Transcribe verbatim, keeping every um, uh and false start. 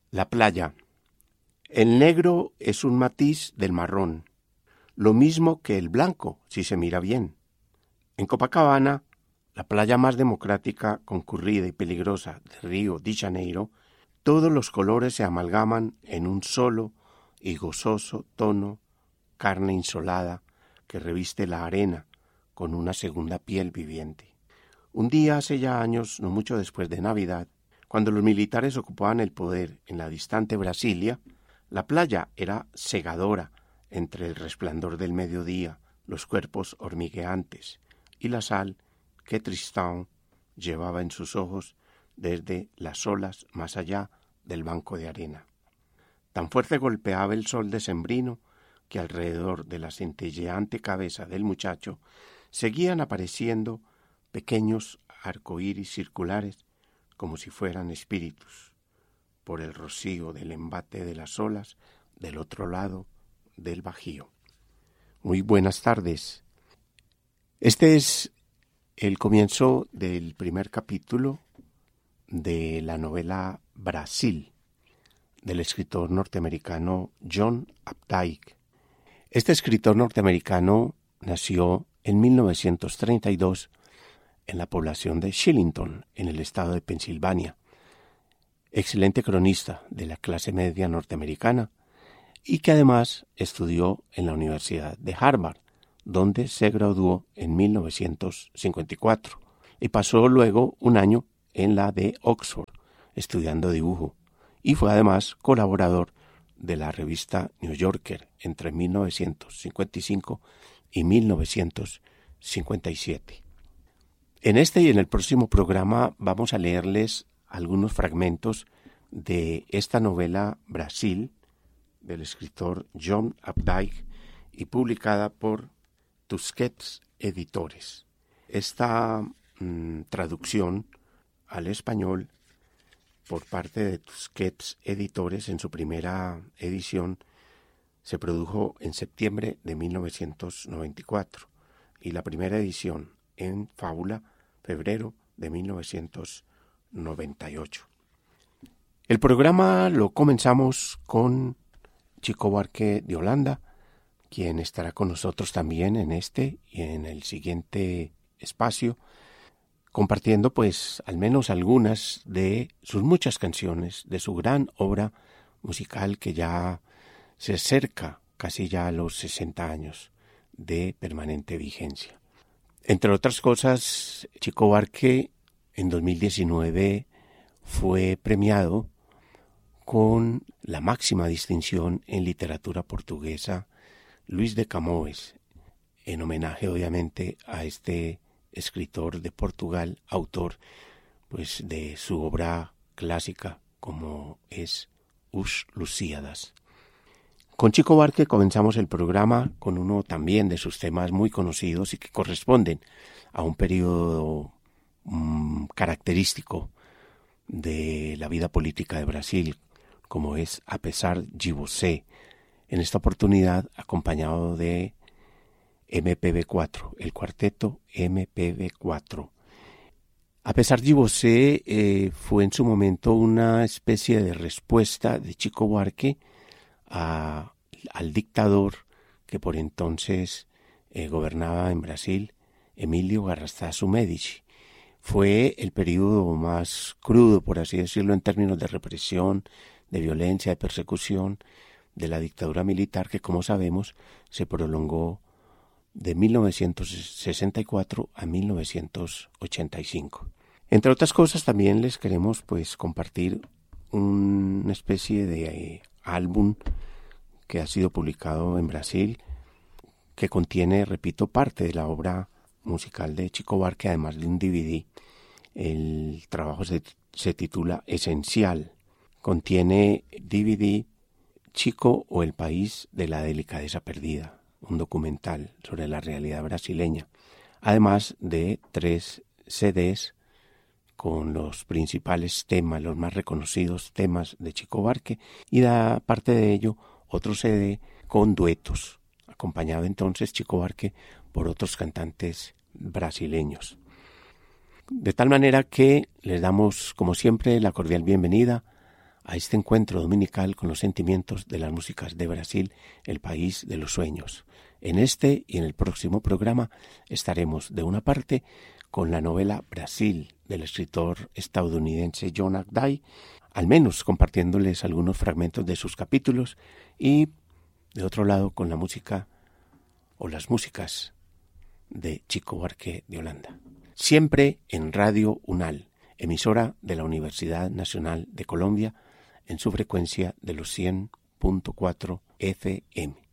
La playa. El negro es un matiz del marrón, lo mismo que el blanco, si se mira bien. En Copacabana, la playa más democrática, concurrida y peligrosa de Río de Janeiro, todos los colores se amalgaman en un solo y gozoso tono, carne insolada que reviste la arena con una segunda piel viviente. Un día hace ya años, no mucho después de Navidad, cuando los militares ocupaban el poder en la distante Brasilia, la playa era cegadora entre el resplandor del mediodía, los cuerpos hormigueantes y la sal que Tristán llevaba en sus ojos desde las olas más allá del banco de arena. Tan fuerte golpeaba el sol decembrino que alrededor de la centelleante cabeza del muchacho seguían apareciendo pequeños arcoíris circulares como si fueran espíritus, por el rocío del embate de las olas del otro lado del Bajío. Muy buenas tardes. Este es el comienzo del primer capítulo de la novela Brasil, del escritor norteamericano John Updike. Este escritor norteamericano nació en mil novecientos treinta y dos en la población de Shillington, en el estado de Pensilvania. Excelente cronista de la clase media norteamericana y que además estudió en la Universidad de Harvard, donde se graduó en mil novecientos cincuenta y cuatro y pasó luego un año en la de Oxford, estudiando dibujo, y fue además colaborador de la revista New Yorker entre mil novecientos cincuenta y cinco y mil novecientos cincuenta y siete. En este y en el próximo programa vamos a leerles algunos fragmentos de esta novela Brasil, del escritor John Updike, y publicada por Tusquets Editores. Esta mmm, traducción al español por parte de Tusquets Editores en su primera edición se produjo en septiembre de mil novecientos noventa y cuatro y la primera edición en Fábula, febrero de mil novecientos noventa y ocho. El programa lo comenzamos con Chico Buarque de Holanda, quien estará con nosotros también en este y en el siguiente espacio, compartiendo pues al menos algunas de sus muchas canciones, de su gran obra musical que ya se acerca casi ya a los sesenta años de permanente vigencia. Entre otras cosas, Chico Buarque en dos mil diecinueve fue premiado con la máxima distinción en literatura portuguesa Luis de Camões, en homenaje obviamente a este escritor de Portugal, autor pues de su obra clásica como es Os Lusíadas. Con Chico Buarque comenzamos el programa con uno también de sus temas muy conocidos y que corresponden a un periodo mmm, característico de la vida política de Brasil, como es Apesar de Você, en esta oportunidad acompañado de eme pe be cuatro, el cuarteto eme pe be cuatro. Apesar de Você eh, fue en su momento una especie de respuesta de Chico Buarque a, al dictador que por entonces eh, gobernaba en Brasil, Emílio Garrastazu Médici. Fue el periodo más crudo, por así decirlo, en términos de represión, de violencia, de persecución de la dictadura militar que, como sabemos, se prolongó de mil novecientos sesenta y cuatro a mil novecientos ochenta y cinco. Entre otras cosas, también les queremos pues compartir una especie de eh, álbum que ha sido publicado en Brasil, que contiene, repito, parte de la obra musical de Chico Buarque, además de un D V D. El trabajo se, se titula Esencial. Contiene D V D Chico o el país de la delicadeza perdida, un documental sobre la realidad brasileña, además de tres C Ds con los principales temas, los más reconocidos temas de Chico Buarque, y da parte de ello otro C D con duetos, acompañado entonces Chico Buarque por otros cantantes brasileños. De tal manera que les damos, como siempre, la cordial bienvenida a este encuentro dominical con los sentimientos de las músicas de Brasil, el país de los sueños. En este y en el próximo programa estaremos de una parte con la novela Brasil del escritor estadounidense John Agday, al menos compartiéndoles algunos fragmentos de sus capítulos, y de otro lado con la música o las músicas de Chico Buarque de Holanda. Siempre en Radio UNAL, emisora de la Universidad Nacional de Colombia, en su frecuencia de los cien punto cuatro F M.